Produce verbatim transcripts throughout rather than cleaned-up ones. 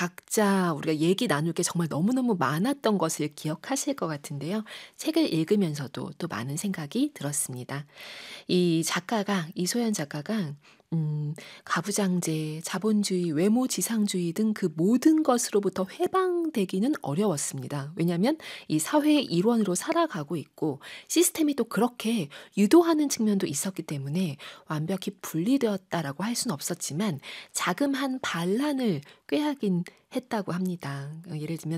각자 우리가 얘기 나눌 게 정말 너무너무 많았던 것을 기억하실 것 같은데요. 책을 읽으면서도 또 많은 생각이 들었습니다. 이 작가가 이소연 작가가 음 가부장제, 자본주의, 외모지상주의 등 그 모든 것으로부터 해방되기는 어려웠습니다. 왜냐하면 이 사회의 일원으로 살아가고 있고 시스템이 또 그렇게 유도하는 측면도 있었기 때문에 완벽히 분리되었다라고 할 수는 없었지만 자그마한 반란을 꾀하긴 했다고 합니다. 어 예를 들면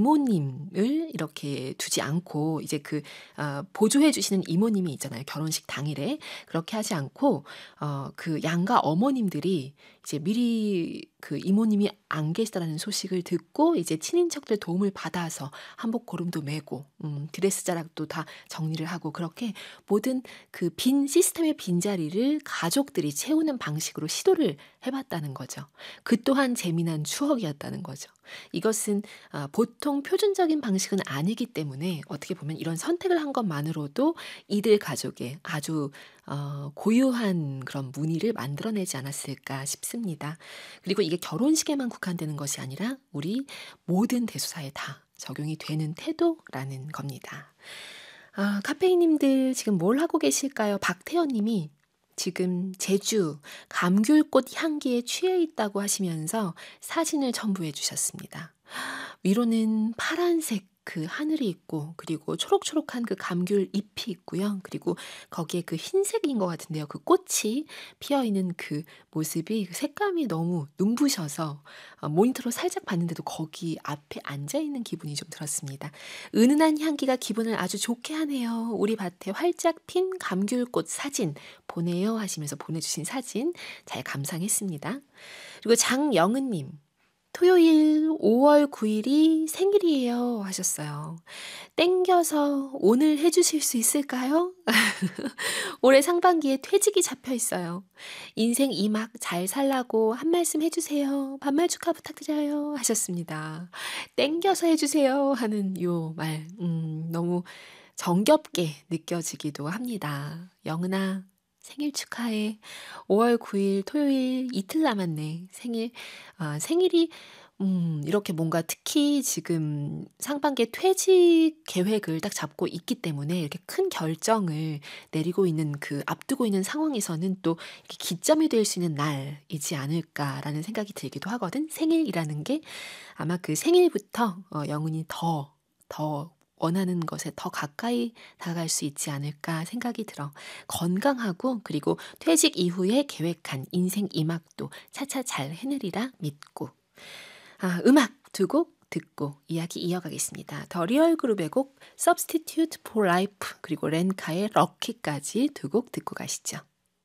이모님을 이렇게 두지 않고 이제 그 아 보조해 주시는 이모님이 있잖아요, 결혼식 당일에. 그렇게 하지 않고 어 그 양가 어머님들이 이제 미리 그 이모님이 안 계시다라는 소식을 듣고 이제 친인척들의 도움을 받아서 한복 고름도 메고 음 드레스 자락도 다 정리를 하고 그렇게 모든 그 빈 시스템의 빈자리를 가족들이 채우는 방식으로 시도를 해 봤다는 거죠. 그 또한 재미난 추억이었다는 거죠. 이것은 아 보통 표준적인 방식은 아니기 때문에 어떻게 보면 이런 선택을 한 것만으로도 이들 가족의 아주 어 고유한 그런 무늬를 만들어내지 않았을까 싶습니다. 그리고 이게 결혼식에만 국한되는 것이 아니라 우리 모든 대소사에 다 적용이 되는 태도라는 겁니다. 아 카페인님들 지금 뭘 하고 계실까요? 박태연 님이 지금 제주 감귤꽃 향기에 취해 있다고 하시면서 사진을 첨부해 주셨습니다. 위로는 파란색 그 하늘이 있고 그리고 초록초록한 그 감귤 잎이 있고요. 그리고 거기에 그 흰색인 것 같은데요. 그 꽃이 피어 있는 그 모습이 그 색감이 너무 눈부셔서 어 모니터로 살짝 봤는데도 거기 앞에 앉아 있는 기분이 좀 들었습니다. "은은한 향기가 기분을 아주 좋게 하네요. 우리 밭에 활짝 핀 감귤꽃 사진 보내요." 하시면서 보내주신 사진 잘 감상했습니다. 그리고 장영은 님. "토요일 오월 구일이 생일이에요." 하셨어요. 땡겨서 오늘 해 주실 수 있을까요? 올해 상반기에 퇴직이 잡혀 있어요. "인생 이 막 잘 살라고 한 말씀 해 주세요. 반말 축하 부탁드려요." 하셨습니다. "땡겨서 해 주세요." 하는 요 말 음 너무 정겹게 느껴지기도 합니다. "영은아 생일 축하해. 오월 구일 토요일 이틀 남았네. 생일 아 생일이 음 이렇게 뭔가 특히 지금 상반기에 퇴직 계획을 딱 잡고 있기 때문에 이렇게 큰 결정을 내리고 있는 그 앞두고 있는 상황에서는 또 이렇게 기점이 될 수 있는 날이지 않을까라는 생각이 들기도 하거든. 생일이라는 게 아마 그 생일부터 어 영은이 더, 더 원하는 것에 더 가까이 다가갈 수 있지 않을까 생각이 들어. 건강하고 그리고 퇴직 이후에 계획한 인생 이 막도 차차 잘 해내리라 믿고. 아 음악 두 곡 듣고 이야기 이어가겠습니다. 더 리얼 그룹의 곡 Substitute for Life 그리고 렌카의 럭키까지 두 곡 듣고 가시죠.